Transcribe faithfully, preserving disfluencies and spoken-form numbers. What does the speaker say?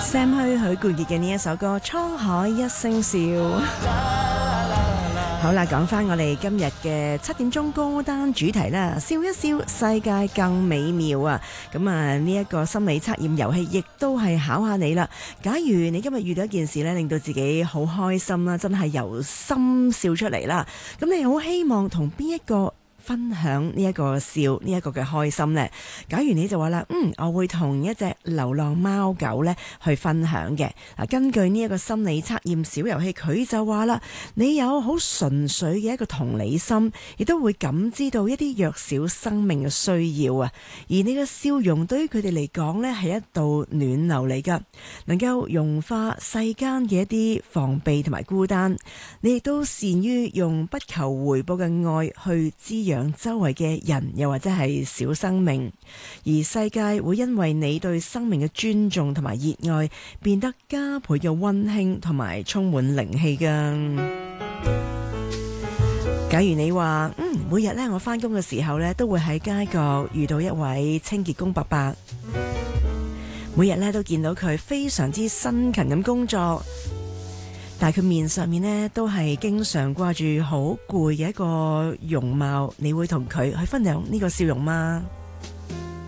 Sam 許許冠傑嘅呢一首歌《滄海一聲笑》。好啦，講翻我哋今日嘅七點鐘歌單主題啦，笑一笑，世界更美妙啊！咁啊，呢一個心理測驗遊戲亦都係考下你啦。假如你今日遇到一件事呢，令到自己好開心啦，真係由心笑出嚟啦，咁你好希望同邊一個分享呢一個笑，呢一個嘅開心呢？假如你就話啦，嗯，我會同一隻流浪貓狗呢去分享嘅。嗱，根據呢一個心理測驗小遊戲，佢就話啦，你有好純粹嘅一個同理心，亦都會感知到一啲弱小生命嘅需要啊。而你嘅笑容對於佢哋嚟講呢，係一道暖流嚟噶，能夠融化世間嘅一啲防備同埋孤單。你亦都善於用不求回報嘅愛去滋養周圍嘅人，又或者係小生命，而世界會因為你對生命嘅尊重同埋熱愛，變得加倍嘅溫馨同埋充滿靈氣噶。假如你話，嗯，每日呢，我返工嘅時候呢，都會喺街角遇到一位清潔工伯伯，每日呢，都見到佢非常之辛勤咁工作，但係佢面上面呢，都係經常掛住好攰嘅一個容貌，你會同佢去分享呢個笑容嗎？